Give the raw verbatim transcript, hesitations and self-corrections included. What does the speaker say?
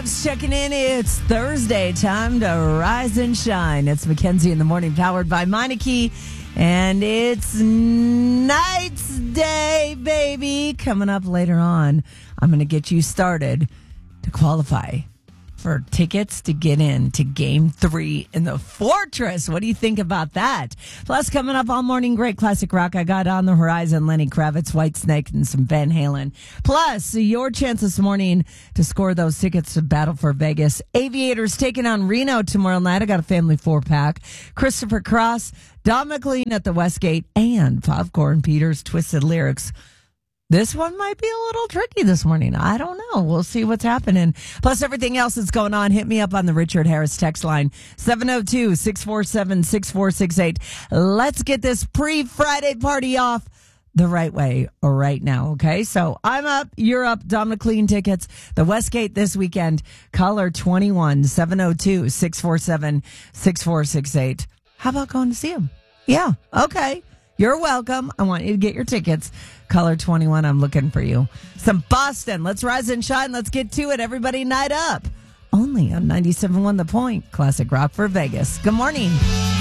loves checking in. It's Thursday. Time to rise and shine. It's Mackenzie in the morning, powered by Meineke. And it's Knight's Day, baby. Coming up later on, I'm going to get you started to qualify for tickets to get in to game three in the Fortress. What do you think about that? Plus, coming up all morning, great classic rock. I got On the Horizon, Lenny Kravitz, Whitesnake, and some Van Halen. Plus, your chance this morning to score those tickets to Battle for Vegas. Aviators taking on Reno tomorrow night. I got a family four-pack. Christopher Cross, Don McLean at the Westgate, and Popcorn Peter's Twisted Lyrics. This one might be a little tricky this morning. I don't know. We'll see what's happening. Plus everything else that's going on. Hit me up on the Richard Harris text line, seven oh two, six four seven, six four six eight. Let's get this pre-Friday party off the right way right now, okay? So I'm up, you're up, Don McLean tickets, the Westgate this weekend, caller twenty-one, seven oh two, six four seven, six four six eight. How about going to see him? Yeah, okay. You're welcome. I want you to get your tickets. Caller twenty-one, I'm looking for you. Some Boston. Let's rise and shine. Let's get to it. Everybody night up. Only on ninety-seven point one The Point. Classic rock for Vegas. Good morning.